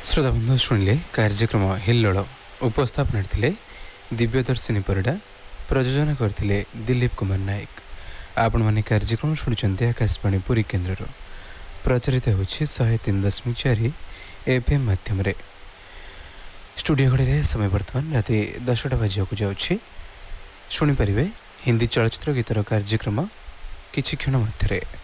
श्रोता बंधु शुणिले कार्यक्रम हिल्लोल उपस्थापन दिव्यदर्शिनी परिडा प्रयोजन करते दिलीप कुमार नायक। आपण मैंने कार्यक्रम शुणुंट आकाशवाणी पुरी केन्द्र प्रचारित होछि 103.4 FM माध्यम स्टूडियो घड़ी समय बर्तमान राति 10टा बजाक जाऊँगी। शुणिपारे हिंदी चलचित्र गीतर कार्यक्रम किछि क्षण मध्य।